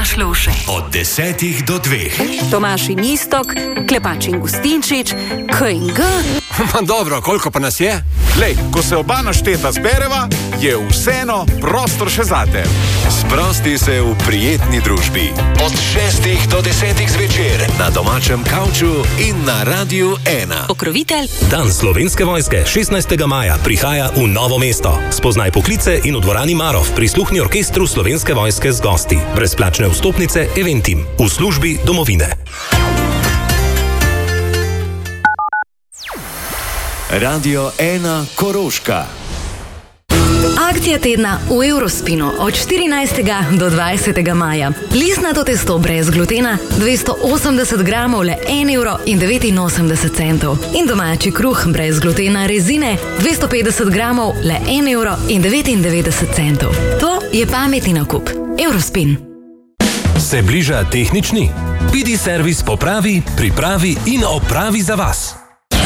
Tomaž Lovše. Od 10 do 2. Tomaž in Istok, Klepač in Gustinčič, K&G. Dobro, koliko pa nas je? Lej, ko se oba našteta zbereva, je vseeno prostor še zate. Sprosti se v prijetni družbi. Od 6 do 10 zvečer na domačem kavču in na Radiu 1. Pokrovitelj. Dan Slovenske vojske 16. maja prihaja v Novo mesto. Spoznaj poklice in v dvorani Marov prisluhni orkestru Slovenske vojske z gosti. Brezplačne vstopnice Eventim v službi domovine. Radio 1 Koroška. Akcija tedna v Eurospinu od 14. do 20. maja. Listnato testo brez glutena 280 gramov le 1,89 €. In domači kruh brez glutena rezine 250 gramov le 1,99 €. To je pametni nakup. Eurospin. Se bliža tehnični? Pidi servis popravi, pripravi in opravi za vas.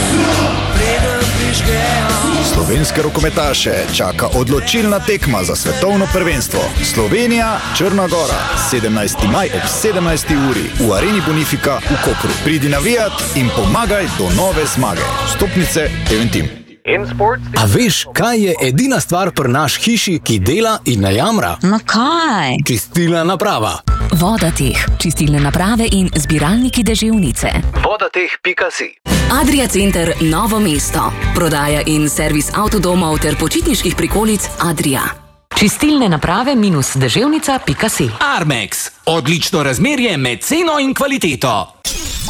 Slovenske rokometaše čaka odločilna tekma za svetovno prvenstvo. Slovenija, Črna Gora, 17. maj ob 17. uri v Areni Bonifika v Kopru. Pridi navijat in pomagaj do nove zmage. Vstopnice Eventim. A veš, kaj je edina stvar pri naš hiši, ki dela in ne jamra? No kaj? Čistilna naprava. Vodateh, čistilne naprave in zbiralniki deževnice. Vodateh.si. Adria Center Novo mesto. Prodaja in servis avtodomov ter počitniških prikolic Adria. Čistilne naprave -deževnica.si. Armex. Odlično razmerje med ceno in kvaliteto.